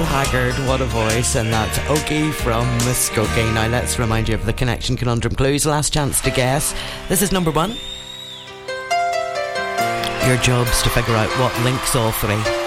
Merle Haggard, what a voice, and that's Okie from Muskogee. Now let's remind you of the connection conundrum clues. Last chance to guess. This is number one. Your job's to figure out what links all three.